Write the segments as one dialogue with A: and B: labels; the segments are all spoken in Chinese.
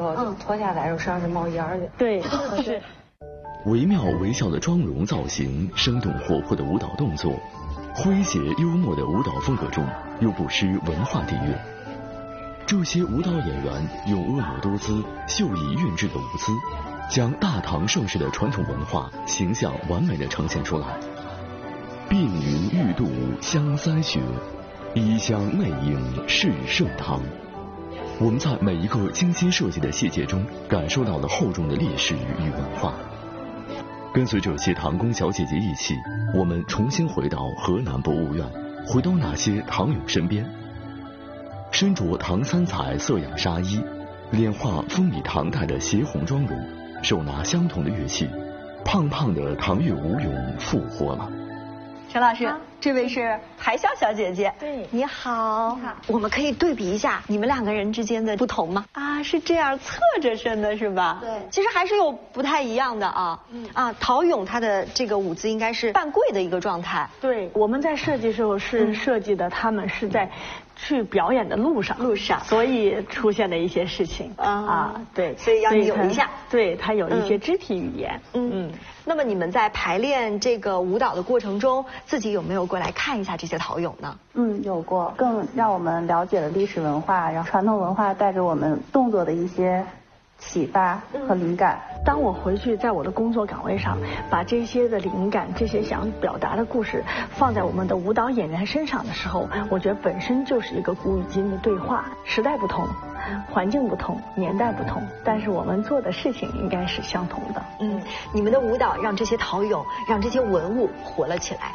A: 候，脱下来时候身上是冒烟的。
B: 对，是。
C: 惟妙惟肖的妆容造型，生动活泼的舞蹈动作，诙谐幽默的舞蹈风格中，又不失文化底蕴。这些舞蹈演员用婀娜多姿、秀逸韵致的舞姿，将大唐盛世的传统文化形象完美地呈现出来。鬓云玉度香腮雪，衣香媚影是盛唐。我们在每一个精心设计的细节中，感受到了厚重的历史与文化。跟随这些唐宫小姐姐一起，我们重新回到河南博物院，回到那些唐俑身边。身着唐三彩色仰纱衣，脸画风靡唐代的斜红妆容，手拿相同的乐器，胖胖的唐乐舞俑复活了。
D: 陈老师，这位是海香小姐姐。
B: 对，
D: 你好。我们可以对比一下你们两个人之间的不同吗？啊，是这样侧着身的是吧？
A: 对，
D: 其实还是有不太一样的啊。陶俑她的这个舞姿应该是半跪的一个状态。
B: 对，我们在设计时候是设计的，他们是在去表演的路上，所以出现的一些事情对，
D: 所以要扭一下。
B: 对，它有一些肢体语言。
D: 那么你们在排练这个舞蹈的过程中，自己有没有过来看一下这些陶俑呢？
E: 有过，更让我们了解了历史文化，然后传统文化带给我们动作的一些启发和灵感。
B: 当我回去在我的工作岗位上，把这些的灵感、这些想表达的故事放在我们的舞蹈演员身上的时候，我觉得本身就是一个古与今的对话。时代不同，环境不同，年代不同，但是我们做的事情应该是相同的。
D: 你们的舞蹈让这些陶俑、让这些文物活了起来。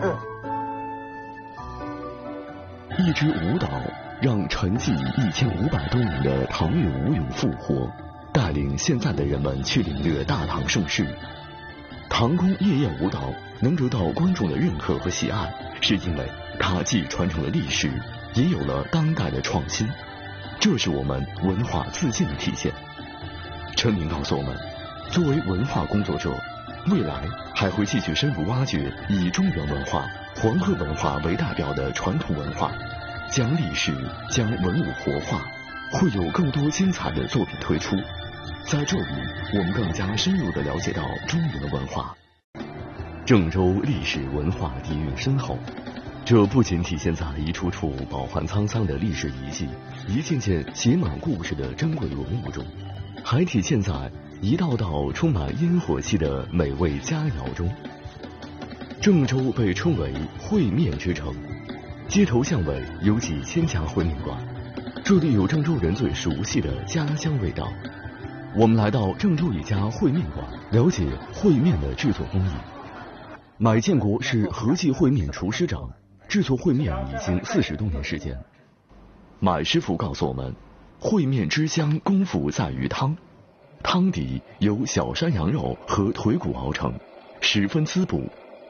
C: 一支舞蹈让沉寂1500多年的唐乐舞俑复活，带领现在的人们去领略大唐盛世。唐宫夜宴舞蹈能得到观众的认可和喜爱，是因为它既传承了历史，也有了当代的创新，这是我们文化自信的体现。陈明告诉我们，作为文化工作者，未来还会继续深入挖掘以中原文化、黄河文化为代表的传统文化，将历史、将文物活化，会有更多精彩的作品推出。在这里，我们更加深入地了解到中原的文化。郑州历史文化底蕴深厚，这不仅体现在一处处饱含沧桑的历史遗迹、一件件写满故事的珍贵文物中，还体现在一道道充满烟火气的美味佳肴中。郑州被称为烩面之城，街头巷尾有几千家烩面馆，这里有郑州人最熟悉的家乡味道。我们来到郑州一家烩面馆，了解烩面的制作工艺。买建国是和记烩面厨师长，制作烩面已经40多年时间。买师傅告诉我们，烩面之香功夫在于汤，汤底由小山羊肉和腿骨熬成，十分滋补。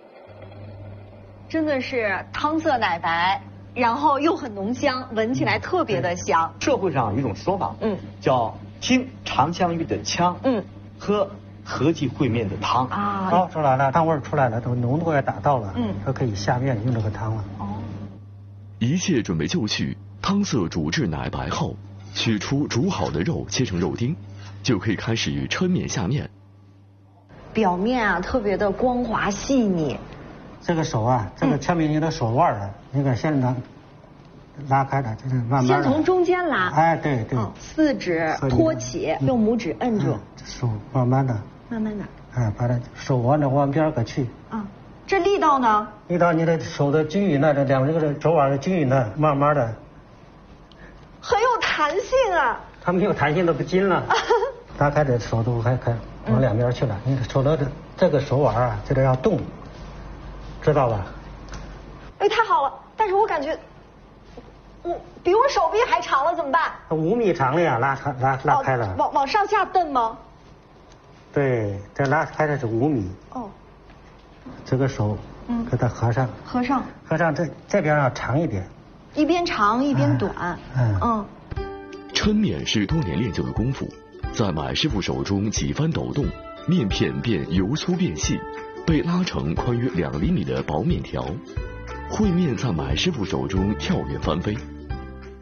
D: 真的是汤色奶白，然后又很浓香，闻起来特别的香。
F: 社会上有一种说法，叫听长香玉的腔，喝和记烩面的汤
G: 啊，出来了，汤味出来了，都浓度也达到了，就可以下面用这个汤了。
C: 一切准备就绪，汤色煮至奶白后，取出煮好的肉切成肉丁，就可以开始抻面下面。
D: 表面啊特别的光滑细腻。
G: 这个手啊，这个前面你的手腕啊，那个先拉开的，就是慢慢
D: 先从中间拉。
G: 哎，对对。
D: 四指托起，用拇指摁住。
G: 手慢慢的。
D: 慢慢的。
G: 哎，把它手往边儿去。
D: 这力道呢？
G: 力道你的手的均匀的，这两个手腕的均匀的，慢慢的。
D: 很有弹性啊。
G: 它没有弹性都不筋了。拉开的手都还可往两边去了，你手的这个手腕啊，这个要动。知道吧？
D: 哎，太好了！但是我感觉，比我手臂还长了，怎么办
G: ？5米长了呀，拉开了。
D: 往上下蹬吗？
G: 对，这拉开的是5米。这个手，给它合上。合上，这边要长一点。
D: 一边长一边短。
C: 抻面是多年练就的功夫，在买师傅手中几番抖动，面片便由粗变细。被拉成宽约2厘米的薄面条，烩面在买师傅手中跳跃翻飞。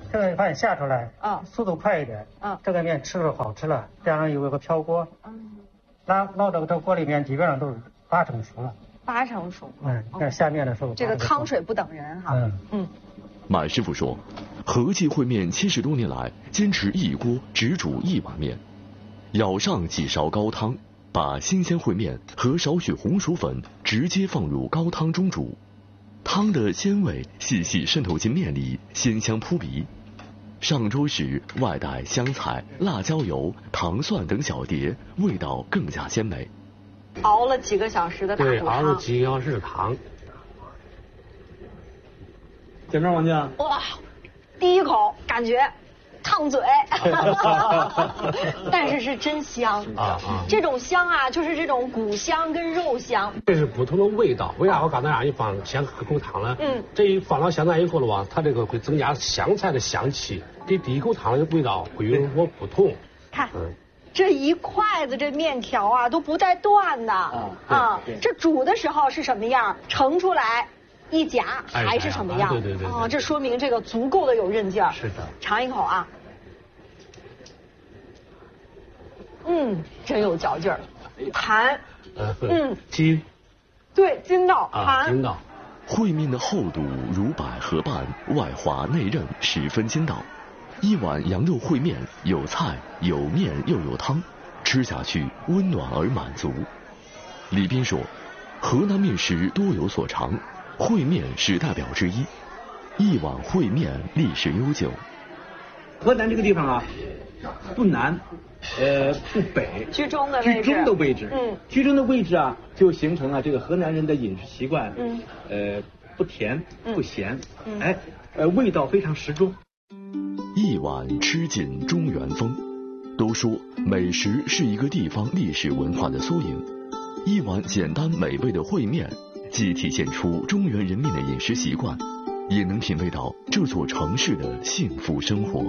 G: 这个饭下出来，速度快一点，这个面吃着好吃了。这样有一个飘锅，捞到这锅里面基本上都是8成熟了。
D: 8成熟。
G: 那下面的时候，
D: 这个汤水不等人哈。
C: 马师傅说，和记烩面70多年来坚持一锅只煮1碗面，舀上几勺高汤，把新鲜烩面和少许红薯粉直接放入高汤中煮，汤的鲜味细细渗透进面里，鲜香扑鼻。上桌时外带香菜、辣椒油、糖蒜等小碟，味道更加鲜美。
D: 熬了几个小时的大骨汤。
H: 对，熬了几个小时的汤。
F: 见面王姐。
D: 哇，第一口感觉烫嘴，但是是真香这种香啊，就是这种骨香跟肉香。
H: 这是不同的味道。为啥我刚才让你放先喝口汤呢？这一放到香菜以后的话，它这个会增加香菜的香气，跟第一口汤的味道会有所不同。
D: 看。这一筷子这面条啊都不带断的这煮的时候是什么样，盛出来一夹还是什么样？
H: 对。
D: 这说明这个足够的有韧劲儿。
H: 是的。
D: 尝一口啊。真有嚼劲儿，弹。
H: 筋。
D: 对，筋道弹。
H: 筋道。
C: 烩面的厚度如百合瓣，外滑内韧，十分筋道。一碗羊肉烩面，有菜有面又有汤，吃下去温暖而满足。李斌说，河南面食多有所长，烩面是代表之一。一碗烩面历史悠久。
F: 河南这个地方啊，不南，不北，
D: 居中的
F: 位置。居中的位置啊，就形成了这个河南人的饮食习惯。不甜不咸，味道非常适中。
C: 一碗吃尽中原风。都说美食是一个地方历史文化的缩影，一碗简单美味的烩面，既体现出中原人民的饮食习惯，也能品味到这座城市的幸福生活。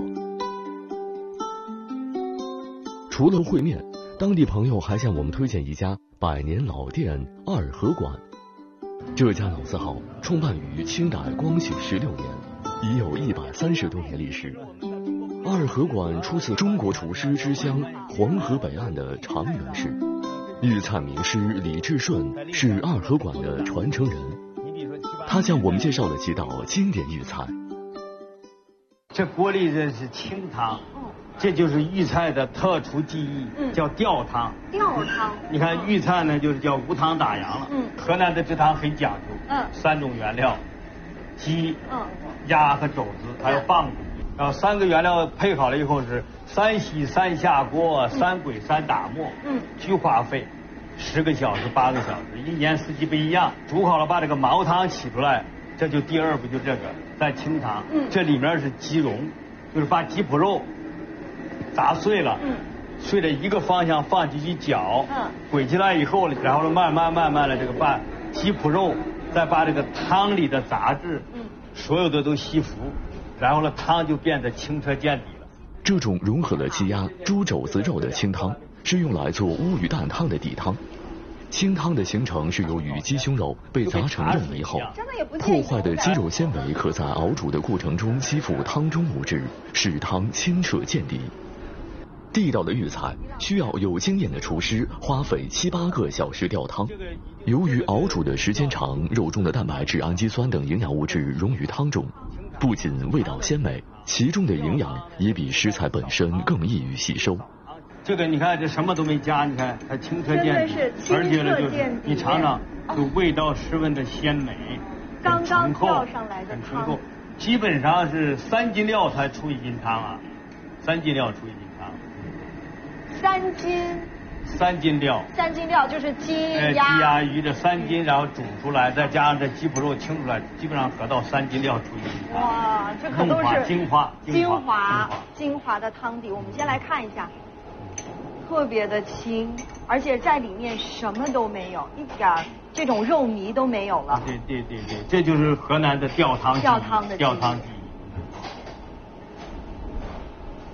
C: 除了烩面，当地朋友还向我们推荐一家100年老店二河馆。这家老字号创办于清代光绪16年，已有130多年历史。二河馆出自中国厨师之乡黄河北岸的长垣市，粤菜名师李志顺是二河馆的传承人。他向我们介绍了几道经典粤菜。
F: 这锅里这是清汤，这就是豫菜的特殊技艺，叫吊汤。
D: 吊汤，
F: 你看豫菜呢，就是叫无汤打羊了。河南的这汤很讲究，3种原料，鸡、鸭和肘子，还有棒骨。然后3个原料配好了以后是3洗3下锅，3煨3打磨，菊花沸10个小时8个小时，一年四季不一样。煮好了把这个毛汤起出来，这就第2步，就这个再清汤。这里面是鸡蓉，就是把鸡脯肉砸碎了，碎了一个方向放进去搅，煨起来以后，然后慢慢的这个把鸡脯肉再把这个汤里的杂质，所有的都吸附。然后呢，汤就变得清澈见底了。
C: 这种融合了鸡鸭、猪肘子肉的清汤，是用来做乌鱼蛋汤的底汤。清汤的形成是由于鸡胸肉被砸成肉糜后，破坏的鸡肉纤维可在熬煮的过程中吸附汤中物质，使汤清澈见底。地道的粤菜需要有经验的厨师花费7、8个小时吊汤。由于熬煮的时间长，肉中的蛋白质、氨基酸等营养物质溶于汤中。不仅味道鲜美，其中的营养也比食材本身更易于吸收。
F: 这个你看，这什么都没加，你看它清澈见底，而且呢就是你尝尝，就味道十分的鲜美，
D: 刚刚吊上来的汤，
F: 基本上是3斤料才出1斤汤啊，3斤料出1斤汤。3斤料
D: 就是鸡
F: 鸭鱼这3斤，然后煮出来，再加上这鸡脯肉清出来，基本上合到3斤料出1斤汤。
D: 哇，这可都是
F: 精华
D: 的汤底。我们先来看一下，特别的清，而且在里面什么都没有，一点这种肉糜都没有了。
F: 对，这就是河南的吊汤技艺。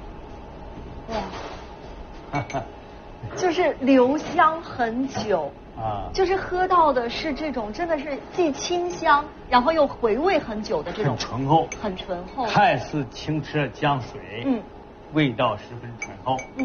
D: 哇。就是留香很久， 啊，就是喝到的是这种真的是既清香，然后又回味很久的这种，
F: 很醇厚，
D: 很醇厚，
F: 看似清澈江水，味道十分醇厚。